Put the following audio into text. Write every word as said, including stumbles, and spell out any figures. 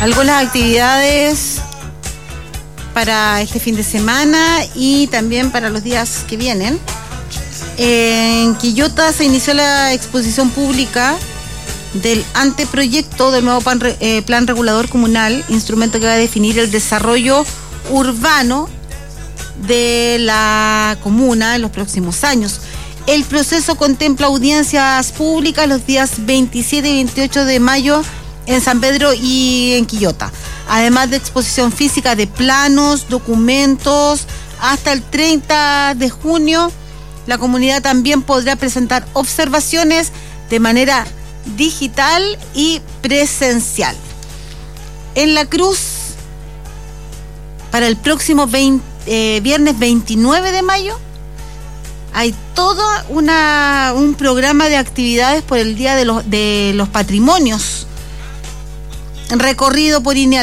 algunas actividades para este fin de semana y también para los días que vienen. En Quillota se inició la exposición pública del anteproyecto del nuevo plan, eh, plan regulador comunal, instrumento que va a definir el desarrollo urbano de la comuna en los próximos años. El proceso contempla audiencias públicas los días veintisiete y veintiocho de mayo en San Pedro y en Quillota, además de exposición física de planos, documentos. Hasta el treinta de junio la comunidad también podrá presentar observaciones de manera digital y presencial. En La Cruz, para el próximo veinte, eh, viernes veintinueve de mayo, hay todo una, un programa de actividades por el Día de los, de los Patrimonios. Recorrido por